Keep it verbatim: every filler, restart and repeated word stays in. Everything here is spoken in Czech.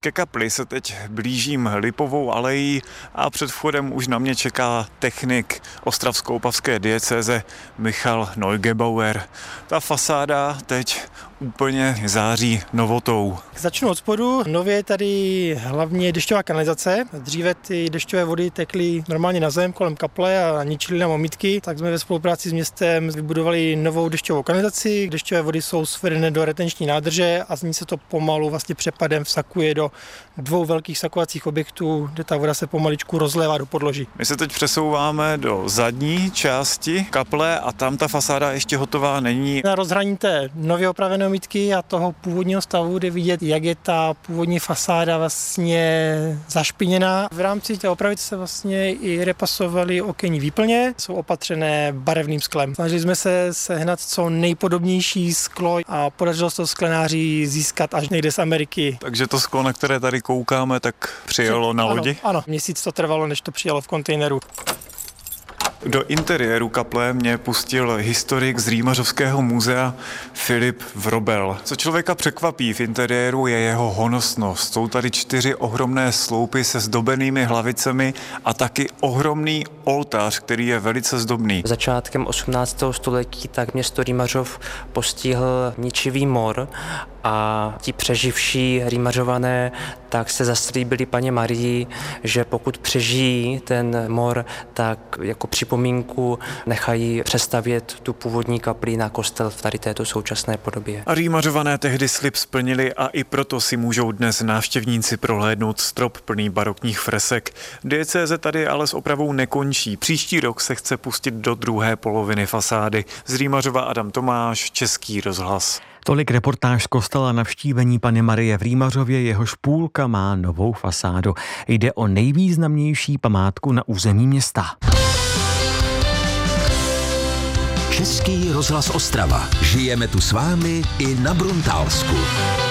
Ke kapli se teď blížím Lipovou alejí a před vchodem už na mě čeká technik ostravsko-opavské diecéze Michal Neugebauer. Ta fasáda teď úplně září novotou. Začnu od spodu. Nově je tady hlavně dešťová kanalizace. Dříve ty dešťové vody tekly normálně na zem kolem kaple a ničily nám omítky. Tak jsme ve spolupráci s městem vybudovali novou dešťovou kanalizaci. Dešťové vody jsou svedené do retenční nádrže a z ní se to pomalu vlastně přepadem vsakuje do dvou velkých sakovacích objektů, kde ta voda se pomaličku rozlévá do podloží. My se teď přesouváme do zadní části kaple a tam ta fasáda ještě hotová není. Na rozhraní té nově opravené omítky a toho původního stavu jde vidět, jak je ta původní fasáda vlastně zašpiněná. V rámci té opravy se vlastně i repasovaly okenní výplně, jsou opatřené barevným sklem. Snažili jsme se sehnat co nejpodobnější sklo a podařilo se to sklenáři získat až někde z Ameriky. Takže to sklo, na které tady koukáme, tak přijelo na lodi? Ano, ano, měsíc to trvalo, než to přijelo v kontejneru. Do interiéru kaple mě pustil historik z Rýmařovského muzea Filip Vrobel. Co člověka překvapí v interiéru je jeho honosnost. Jsou tady čtyři ohromné sloupy se zdobenými hlavicemi a taky ohromný oltář, který je velice zdobný. Začátkem osmnáctého století tak město Rýmařov postihl ničivý mor a ti přeživší Rýmařované tak se zaslíbili Panně Marii, že pokud přežijí ten mor, tak jako připomínku nechají přestavět tu původní kapli na kostel v tady této současné podobě. A Rýmařované tehdy slib splnili a i proto si můžou dnes návštěvníci prohlédnout strop plný barokních fresek. Diecéze tady ale s opravou nekončí. Příští rok se chce pustit do druhé poloviny fasády. Z Rýmařova Adam Tomáš, Český rozhlas. Tolik reportáž z kostela Navštívení Panny Marie v Rýmařově, jehož půlka má novou fasádu. Jde o nejvýznamnější památku na území města. Český rozhlas Ostrava. Žijeme tu s vámi i na Bruntálsku.